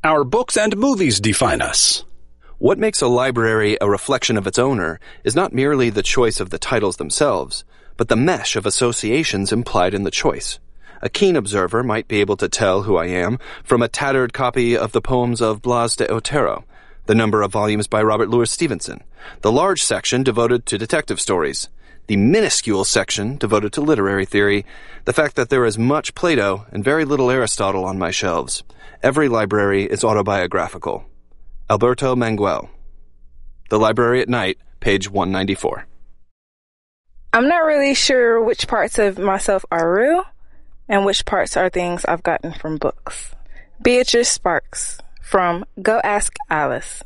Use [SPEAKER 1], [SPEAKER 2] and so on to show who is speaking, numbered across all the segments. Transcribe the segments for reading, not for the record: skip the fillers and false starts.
[SPEAKER 1] Our books and movies define us.
[SPEAKER 2] What makes a library a reflection of its owner is not merely the choice of the titles themselves, but the mesh of associations implied in the choice. A keen observer might be able to tell who I am from a tattered copy of the poems of Blas de Otero, the number of volumes by Robert Louis Stevenson, the large section devoted to detective stories, the minuscule section devoted to literary theory, the fact that there is much Plato and very little Aristotle on my shelves. Every library is autobiographical. Alberto Manguel. The Library at Night, page 194.
[SPEAKER 3] I'm not really sure which parts of myself are real and which parts are things I've gotten from books. Beatrice Sparks from Go Ask Alice.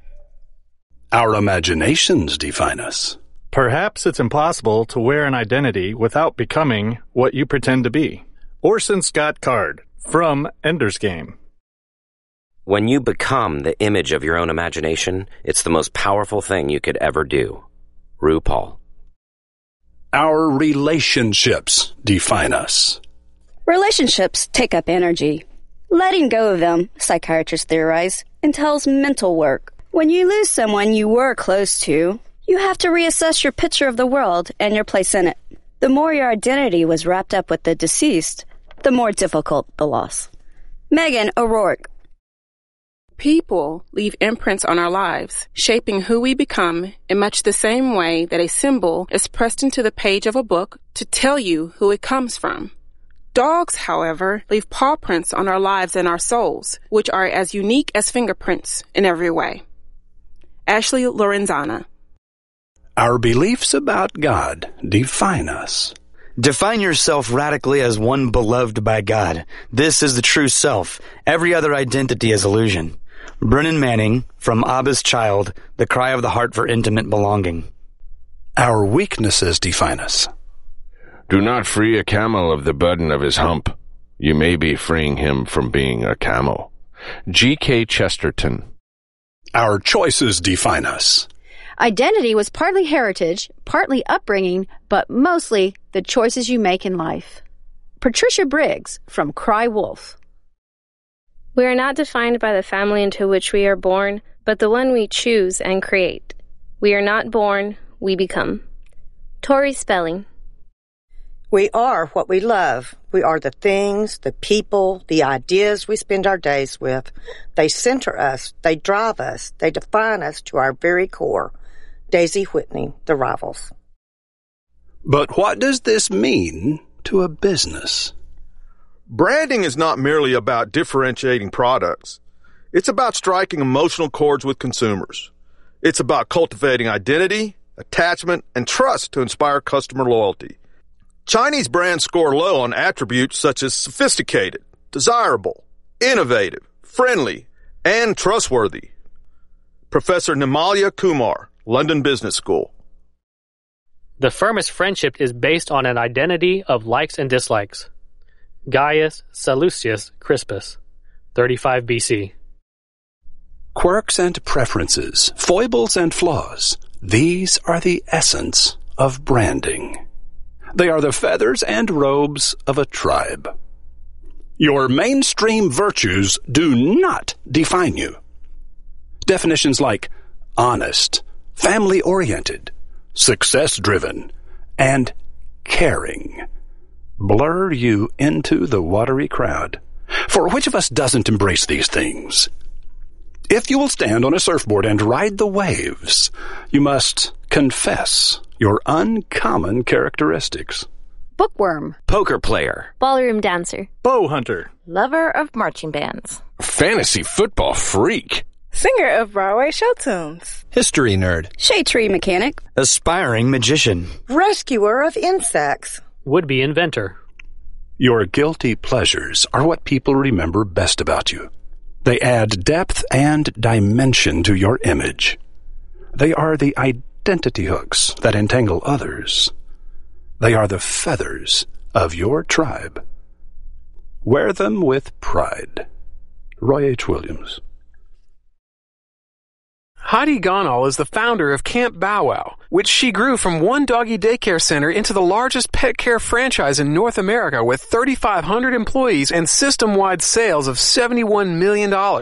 [SPEAKER 1] Our imaginations define us.
[SPEAKER 4] Perhaps it's impossible to wear an identity without becoming what you pretend to be. Orson Scott Card from Ender's Game.
[SPEAKER 5] When you become the image of your own imagination, it's the most powerful thing you could ever do. RuPaul.
[SPEAKER 1] Our relationships define us.
[SPEAKER 6] Relationships take up energy. Letting go of them, psychiatrists theorize, entails mental work. When you lose someone you were close to, you have to reassess your picture of the world and your place in it. The more your identity was wrapped up with the deceased, the more difficult the loss. Megan O'Rourke.
[SPEAKER 7] People leave imprints on our lives, shaping who we become in much the same way that a symbol is pressed into the page of a book to tell you who it comes from. Dogs, however, leave paw prints on our lives and our souls, which are as unique as fingerprints in every way. Ashley Lorenzana.
[SPEAKER 1] Our beliefs about God define us.
[SPEAKER 8] Define yourself radically as one beloved by God. This is the true self. Every other identity is illusion. Brennan Manning, from Abba's Child, The Cry of the Heart for Intimate Belonging.
[SPEAKER 1] Our weaknesses define us.
[SPEAKER 9] Do not free a camel of the burden of his hump. You may be freeing him from being a camel. G.K. Chesterton.
[SPEAKER 1] Our choices define us.
[SPEAKER 10] Identity was partly heritage, partly upbringing, but mostly the choices you make in life. Patricia Briggs from Cry Wolf.
[SPEAKER 11] We are not defined by the family into which we are born, but the one we choose and create. We are not born, we become. Tori Spelling.
[SPEAKER 12] We are what we love. We are the things, the people, the ideas we spend our days with. They center us, they drive us, they define us to our very core. Daisy Whitney, The Rivals.
[SPEAKER 1] But what does this mean to a business?
[SPEAKER 13] Branding is not merely about differentiating products. It's about striking emotional chords with consumers. It's about cultivating identity, attachment, and trust to inspire customer loyalty. Chinese brands score low on attributes such as sophisticated, desirable, innovative, friendly, and trustworthy. Professor Nimalya Kumar, London Business School.
[SPEAKER 14] The firmest friendship is based on an identity of likes and dislikes. Gaius Sallustius Crispus, 35 BC.
[SPEAKER 1] Quirks and preferences, foibles and flaws, these are the essence of branding. They are the feathers and robes of a tribe. Your mainstream virtues do not define you. Definitions like honest, family-oriented, success-driven, and caring blur you into the watery crowd. For which of us doesn't embrace these things? If you will stand on a surfboard and ride the waves, you must confess your uncommon characteristics.
[SPEAKER 10] Bookworm.
[SPEAKER 5] Poker player.
[SPEAKER 11] Ballroom dancer.
[SPEAKER 4] Bow hunter.
[SPEAKER 15] Lover of marching bands.
[SPEAKER 9] Fantasy football freak.
[SPEAKER 3] Singer of Broadway show tunes.
[SPEAKER 2] History nerd.
[SPEAKER 6] Shade tree mechanic.
[SPEAKER 8] Aspiring magician.
[SPEAKER 12] Rescuer of insects.
[SPEAKER 14] Would-be inventor.
[SPEAKER 1] Your guilty pleasures are what people remember best about you. They add depth and dimension to your image. They are the identity hooks that entangle others. They are the feathers of your tribe. Wear them with pride. Roy H. Williams.
[SPEAKER 16] Hadi Gonal is the founder of Camp Bow Wow, which she grew from one doggy daycare center into the largest pet care franchise in North America with 3,500 employees and system-wide sales of $71 million.